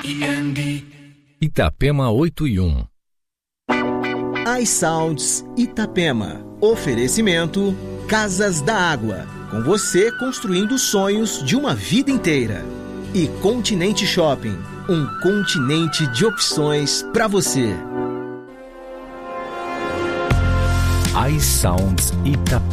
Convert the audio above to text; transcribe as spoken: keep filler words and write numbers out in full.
Itapema oito e um. iSounds Itapema. Oferecimento Casas da Água. Com você construindo sonhos de uma vida inteira. E Continente Shopping. Um continente de opções para você. iSounds Itapema.